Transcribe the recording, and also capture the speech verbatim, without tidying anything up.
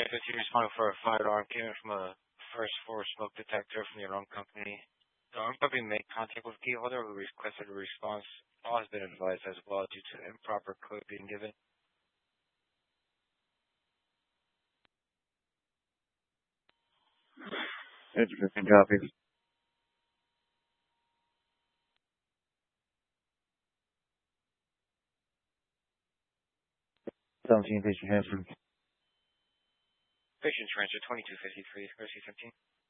fifteen responding for a firearm came in from a first floor smoke detector from your own company. The armed company made contact with key holder who requested a response. All has been advised as well due to improper code being given. It's fifteen copy. seventeen, patient transfer. Patient transfer twenty-two fifty-three, Mercy fifteen.